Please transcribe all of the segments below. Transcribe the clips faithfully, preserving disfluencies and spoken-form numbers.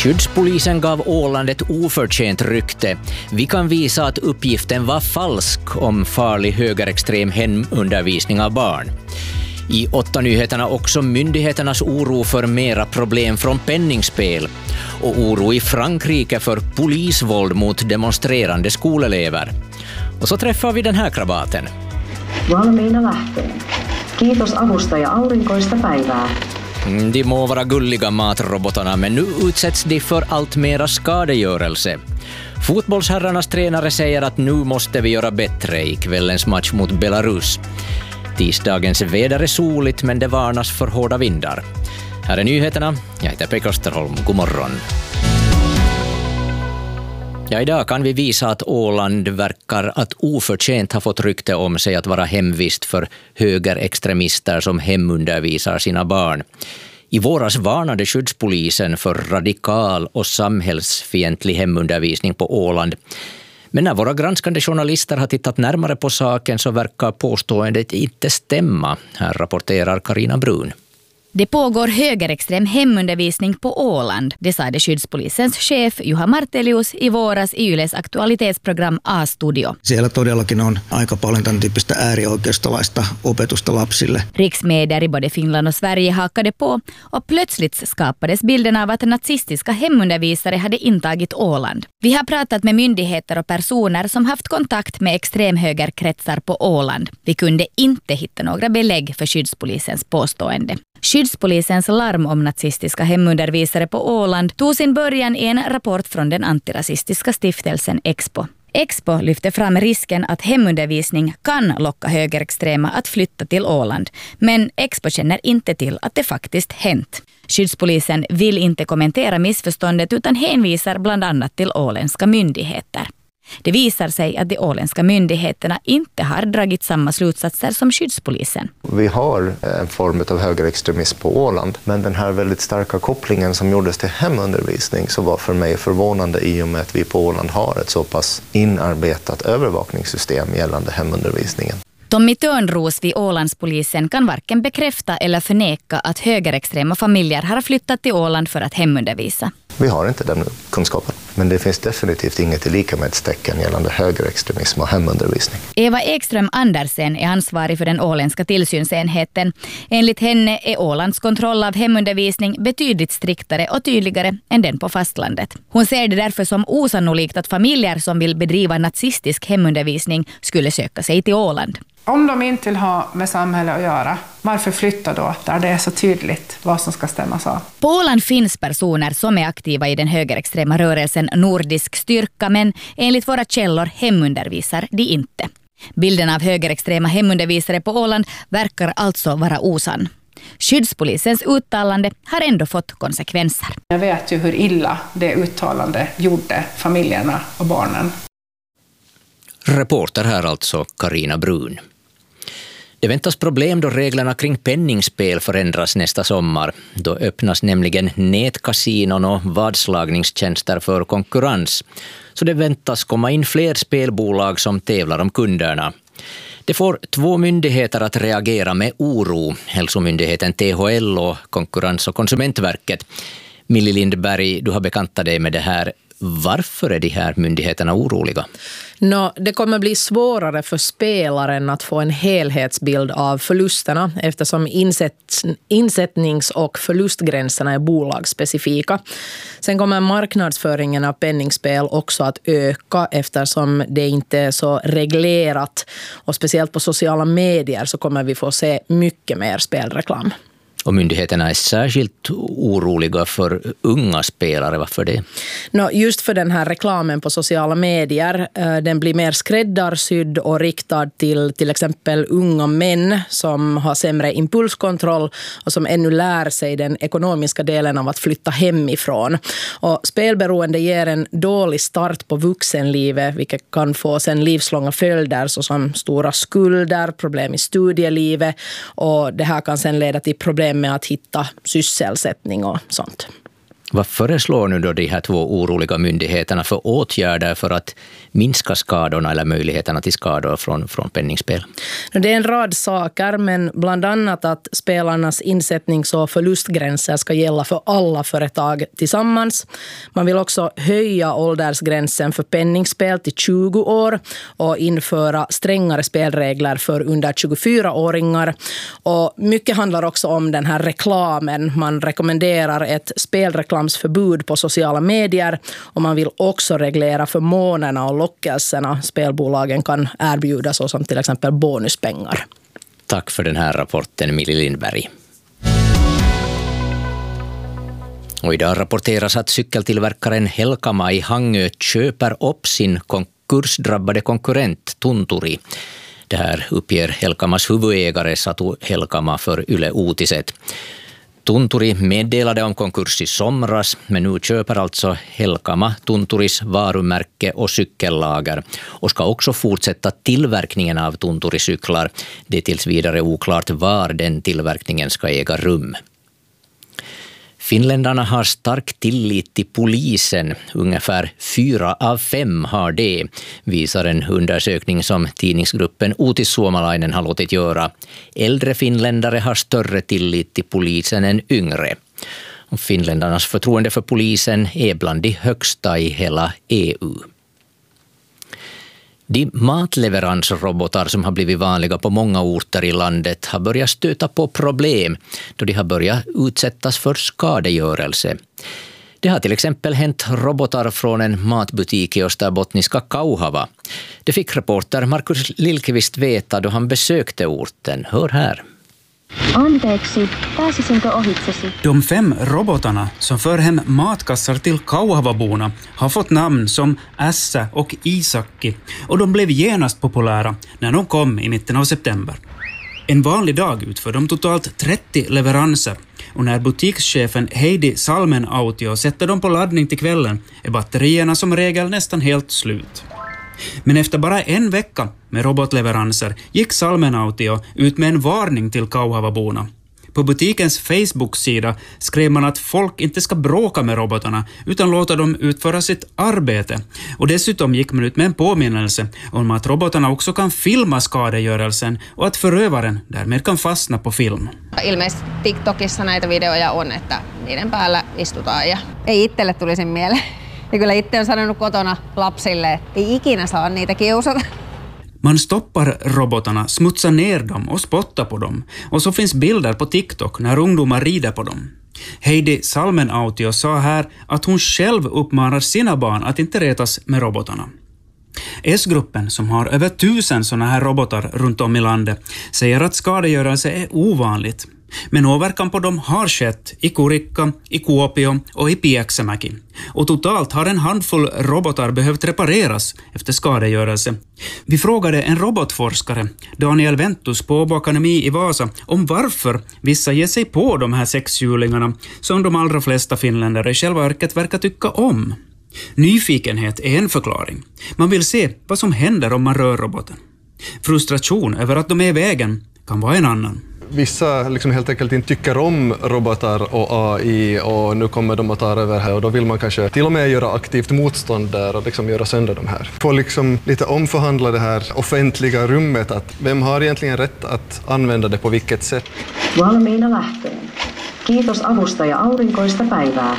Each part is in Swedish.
Skyddspolisen gav Åland ett oförtjänt rykte. Vi kan visa att uppgiften var falsk om farlig högerextrem hemundervisning av barn. I åtta nyheterna också myndigheternas oro för mera problem från penningspel och oro i Frankrike för polisvåld mot demonstrerande skolelever. Och så träffar vi den här krabaten. Valmiina lähteen. Kiitos avustaja aurinkoista päivää. De må vara gulliga matrobotarna, men nu utsätts de för allt mera skadegörelse. Fotbollsherrarnas tränare säger att nu måste vi göra bättre i kvällens match mot Belarus. Tisdagens väder är soligt, men det varnas för hårda vindar. Här är nyheterna. Jag heter Pekka Österholm. God morgon. Ja, idag kan vi visa att Åland verkar att oförtjänt ha fått rykte om sig att vara hemvist för högerextremister som hemundervisar sina barn. I våras varnade skyddspolisen för radikal och samhällsfientlig hemundervisning på Åland. Men när våra granskande journalister har tittat närmare på saken så verkar påståendet inte stämma. Här rapporterar Carina Brun. Det pågår högerextrem hemundervisning på Åland, det sa det skyddspolisens chef Juha Martelius i våras i Yles aktualitetsprogram A-studio. Siellä todellakin on aika paljon tämän tyyppistä äärioikeistolaista opetusta lapsille. Riksmedier i både Finland och Sverige hakade på och plötsligt skapades bilden av att nazistiska hemundervisare hade intagit Åland. Vi har pratat med myndigheter och personer som haft kontakt med extremhögerkretsar på Åland. Vi kunde inte hitta några belägg för skyddspolisens påstående. Skyddspolisens larm om nazistiska hemundervisare på Åland tog sin början i en rapport från den antirasistiska stiftelsen Expo. Expo lyfte fram risken att hemundervisning kan locka högerextrema att flytta till Åland, men Expo känner inte till att det faktiskt hänt. Skyddspolisen vill inte kommentera missförståndet utan hänvisar bland annat till åländska myndigheter. Det visar sig att de åländska myndigheterna inte har dragit samma slutsatser som skyddspolisen. Vi har en form av högerextremism på Åland, men den här väldigt starka kopplingen som gjordes till hemundervisning så var för mig förvånande i och med att vi på Åland har ett så pass inarbetat övervakningssystem gällande hemundervisningen. Tommy Törnros vid Ålandspolisen kan varken bekräfta eller förneka att högerextrema familjer har flyttat till Åland för att hemundervisa. Vi har inte den kunskapen, men det finns definitivt inget likamedstecken gällande högerextremism och hemundervisning. Eva Ekström Andersen är ansvarig för den åländska tillsynsenheten. Enligt henne är Ålands kontroll av hemundervisning betydligt striktare och tydligare än den på fastlandet. Hon ser det därför som osannolikt att familjer som vill bedriva nazistisk hemundervisning skulle söka sig till Åland. Om de inte vill ha med samhället att göra, varför flytta då där det är så tydligt vad som ska stämmas av? På Åland finns personer som är aktiva i den högerextrema rörelsen Nordisk styrka, men enligt våra källor hemundervisar de inte. Bilden av högerextrema hemundervisare på Åland verkar alltså vara osann. Skyddspolisens uttalande har ändå fått konsekvenser. Jag vet ju hur illa det uttalande gjorde familjerna och barnen. Reporter här alltså Carina Brun. Det väntas problem då reglerna kring penningspel förändras nästa sommar. Då öppnas nämligen nätkasinon och vadslagningstjänster för konkurrens. Så det väntas komma in fler spelbolag som tävlar om kunderna. Det får två myndigheter att reagera med oro. Hälsomyndigheten T H L och Konkurrens- och konsumentverket. Millie Lindberg, du har bekantat dig med det här. Varför är de här myndigheterna oroliga? No, det kommer bli svårare för spelaren att få en helhetsbild av förlusterna eftersom insätt, insättnings- och förlustgränserna är bolagsspecifika. Sen kommer marknadsföringen av penningspel också att öka eftersom det inte är så reglerat. Och speciellt på sociala medier så kommer vi få se mycket mer spelreklam. Och myndigheterna är särskilt oroliga för unga spelare. Varför det? No, just för den här reklamen på sociala medier. Den blir mer skräddarsydd och riktad till till exempel unga män som har sämre impulskontroll och som ännu lär sig den ekonomiska delen av att flytta hemifrån. Och spelberoende ger en dålig start på vuxenlivet, vilket kan få sen livslånga följder såsom stora skulder, problem i studielivet, och det här kan sen leda till problem med att hitta sysselsättning och sånt. Vad föreslår nu då de här två oroliga myndigheterna för åtgärder för att minska skadorna eller möjligheterna till skador från, från penningspel? Det är en rad saker, men bland annat att spelarnas insättnings- och förlustgränser ska gälla för alla företag tillsammans. Man vill också höja åldersgränsen för penningspel till tjugo år och införa strängare spelregler för under tjugofyra-åringar. Och mycket handlar också om den här reklamen. Man rekommenderar ett spelreklamsförbud på sociala medier och man vill också reglera förmånerna och lockelserna spelbolagen kan erbjuda, såsom till exempel bonuspengar. Tack för den här rapporten, Mili Lindberg. Och idag rapporteras att cykeltillverkaren Helkama i Hangö köper upp sin konkursdrabbade konkurrent Tunturi. Det här uppger Helkamas huvudägare Satu Helkama för Yle Uutiset. Tunturi meddelade om konkurs i somras, men nu köper alltså Helkama Tunturis varumärke och cykellager och ska också fortsätta tillverkningen av Tunturicyklar. Det är tills vidare oklart var den tillverkningen ska äga rum. Finländarna har stark tillit till polisen. Ungefär fyra av fem har det, visar en undersökning som tidningsgruppen Uutis Suomalainen har låtit göra. Äldre finländare har större tillit till polisen än yngre. Och finländarnas förtroende för polisen är bland de högsta i hela E U. De matleveransrobotar som har blivit vanliga på många orter i landet har börjat stöta på problem då de har börjat utsättas för skadegörelse. Det har till exempel hänt robotar från en matbutik i österbottniska Kauhava. Det fick reporter Markus Lilkvist veta då han besökte orten. Hör här. Anteeksi, pääsisinkö ohitsesi? De fem robotarna som för hem matkassar till Kauhavaborna har fått namn som Ässä och Isakki och de blev genast populära när de kom i mitten av september. En vanlig dag utför de totalt trettio leveranser och när butikschefen Heidi Salmenautio sätter dem på laddning till kvällen är batterierna som regel nästan helt slut. Men efter bara en vecka med robotleveranser gick Salmenautio ut med en varning till Kauhavaborna. På butikens Facebook-sida skrev man att folk inte ska bråka med robotarna utan låta dem utföra sitt arbete. Och dessutom gick man ut med en påminnelse om att robotarna också kan filma skadegörelsen och att förövaren därmed kan fastna på film. Ilmeisesti TikTokissa näitä videoja on, että niiden päällä istutaan ja ei itselle tulisi mieleen. Ja kyllä itse on sanonut kotona lapsille, että ei ikinä saa niitä kiusata. Man stoppar robotarna, smutsar ner dem och spottar på dem. Och så finns bilder på TikTok när ungdomar rider på dem. Heidi Salmenautio sa här att hon själv uppmanar sina barn att inte retas med robotarna. S-gruppen, som har över tusen såna här robotar runt om i landet, säger att skadegörelse är ovanligt. Men åverkan på dem har skett i Kurikka, i Kuopio och i Pieksämäki. Och totalt har en handfull robotar behövt repareras efter skadegörelse. Vi frågade en robotforskare, Daniel Ventus på Åbo Akademi i Vasa, om varför vissa ger sig på de här sexhjulingarna som de allra flesta finländare i själva verket verkar tycka om. Nyfikenhet är en förklaring. Man vill se vad som händer om man rör roboten. Frustration över att de är i vägen kan vara en annan. Vissa liksom helt enkelt inte tycker om robotar och A I och nu kommer de att ta över här och då vill man kanske till och med göra aktivt motstånd där och liksom göra sönder de här. Få liksom lite omförhandla det här offentliga rummet, att vem har egentligen rätt att använda det på vilket sätt. Valmiina lähtöön. Kiitos avustaja aurinkoista päivää.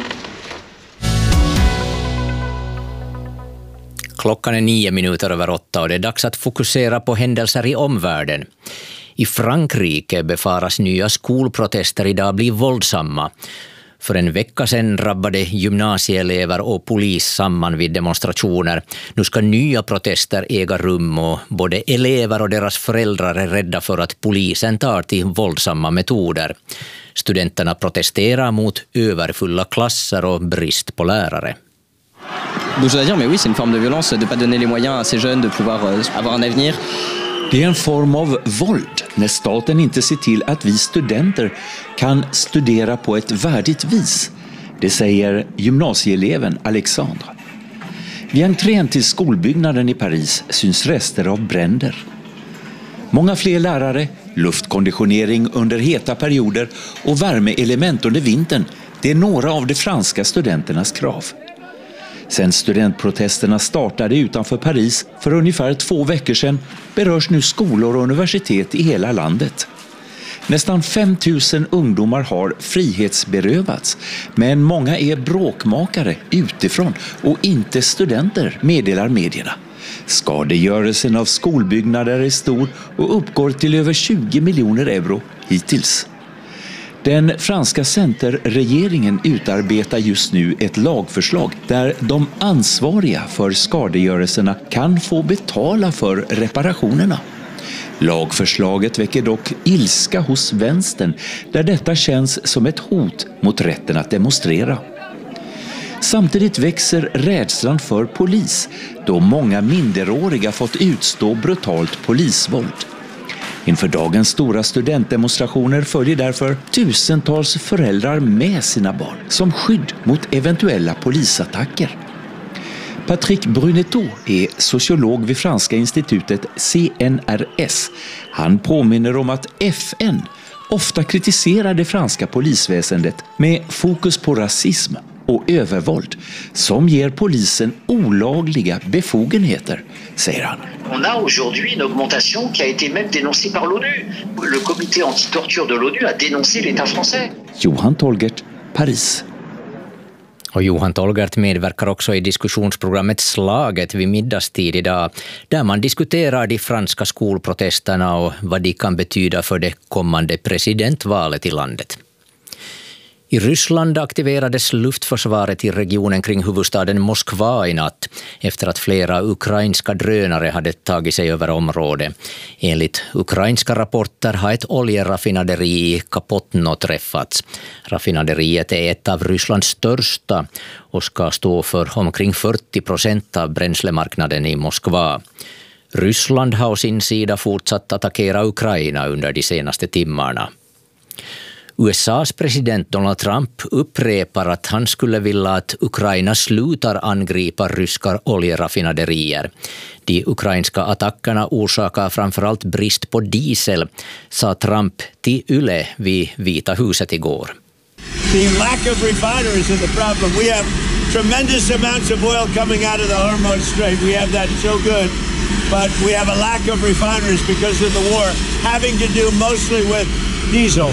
Klockan är nio minuter över åtta och det är dags att fokusera på händelser i omvärlden. I Frankrike befaras nya skolprotester idag bli våldsamma. För en vecka sedan drabbade gymnasieelever och polis samman vid demonstrationer. Nu ska nya protester äga rum och både elever och deras föräldrar är rädda för att polisen tar till våldsamma metoder. Studenterna protesterar mot överfulla klasser och brist på lärare. Donc je dois dire, mais oui, c'est une forme de violence de ne pas donner les moyens à ces jeunes de pouvoir euh, avoir un avenir. Det är en form av våld när staten inte ser till att vi studenter kan studera på ett värdigt vis. Det säger gymnasieeleven Alexandra. Vid entrén till skolbyggnaden i Paris syns rester av bränder. Många fler lärare, luftkonditionering under heta perioder och värmeelement under vintern. Det är några av de franska studenternas krav. Sen studentprotesterna startade utanför Paris för ungefär två veckor sedan berörs nu skolor och universitet i hela landet. Nästan fem tusen ungdomar har frihetsberövats, men många är bråkmakare utifrån och inte studenter, meddelar medierna. Skadegörelsen av skolbyggnader är stor och uppgår till över tjugo miljoner euro hittills. Den franska centerregeringen utarbetar just nu ett lagförslag där de ansvariga för skadegörelserna kan få betala för reparationerna. Lagförslaget väcker dock ilska hos vänstern där detta känns som ett hot mot rätten att demonstrera. Samtidigt växer rädslan för polis då många minderåriga fått utstå brutalt polisvåld. Inför dagens stora studentdemonstrationer följer därför tusentals föräldrar med sina barn som skydd mot eventuella polisattacker. Patrick Brunetot är sociolog vid franska institutet C N R S. Han påminner om att F N ofta kritiserar det franska polisväsendet med fokus på rasism och övervåld som ger polisen olagliga befogenheter, säger han. On a aujourd'hui une augmentation qui a été même dénoncée par l'ONU. Le comité anti-torture de l'ONU a dénoncé l'État français. Johan Tolgert, Paris. Och Johan Tolgert medverkar också i diskussionsprogrammet Slaget vid middagstid idag, där man diskuterar de franska skolprotesterna och vad de kan betyda för det kommande presidentvalet i landet. I Ryssland aktiverades luftförsvaret i regionen kring huvudstaden Moskva i natt efter att flera ukrainska drönare hade tagit sig över området. Enligt ukrainska rapporter har ett oljeraffinaderi i Kapotno träffats. Raffinaderiet är ett av Rysslands största och ska stå för omkring fyrtio procent av bränslemarknaden i Moskva. Ryssland har å sin sida fortsatt attackera Ukraina under de senaste timmarna. U S A:s president Donald Trump upprepar att han skulle vilja att Ukraina slutar angripa ryska oljeraffinaderier. De ukrainska attackerna orsakar framförallt brist på diesel, sa Trump till Yle vid Vita huset igår. The lack of refineries is the problem. We have tremendous amounts of oil coming out of the Hormuz Strait. We have that so good. But we have a lack of refineries because of the war, having to do mostly with diesel.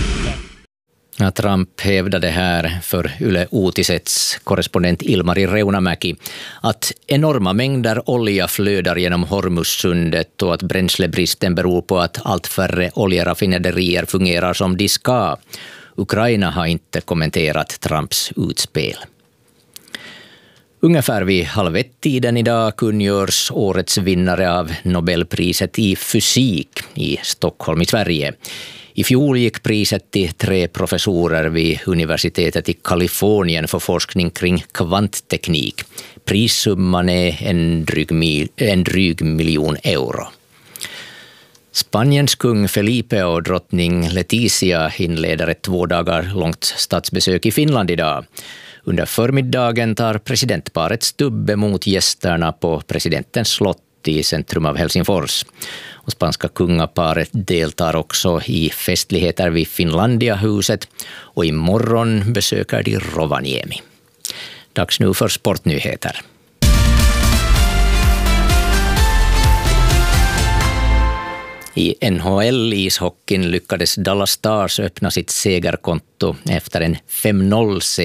Trump hävdade här för Yle Uutisets korrespondent Ilmari Reunamäki att enorma mängder olja flödar genom Hormuzsundet och att bränslebristen beror på att allt färre oljeraffinaderier fungerar som de ska. Ukraina har inte kommenterat Trumps utspel. Ungefär vid halv ett-tiden idag kungörs årets vinnare av Nobelpriset i fysik i Stockholm i Sverige. I fjol gick priset till tre professorer vid universitetet i Kalifornien för forskning kring kvantteknik. Prissumman är en dryg, mil, en dryg miljon euro. Spaniens kung Felipe och drottning Letizia inleder ett två dagar långt statsbesök i Finland idag. Under förmiddagen tar presidentparet stubb emot gästerna på presidentens slott i centrum av Helsingfors. Och spanska kungaparet deltar också i festligheter vid Finlandia-huset och imorgon besöker de Rovaniemi. Dags nu för sportnyheter. I N H L-ishockeyn lyckades Dallas Stars öppna sitt segerkonto efter en fem noll